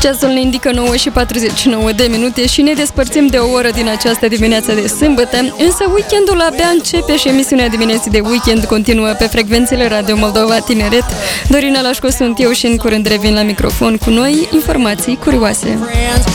Ceasul ne indică 9:49 și ne despărțim de o oră din această dimineață de sâmbătă, însă weekendul abia începe și emisiunea dimineții de weekend continuă pe frecvențele Radio Moldova Tineret. Dorina Lașco sunt eu și în curând revin la microfon cu noi informații curioase.